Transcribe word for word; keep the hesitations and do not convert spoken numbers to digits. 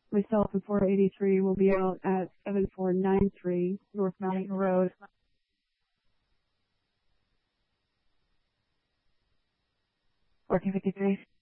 Myself and four eighty-three will be out at seven four nine three North Mountain Road. fourteen fifty-three.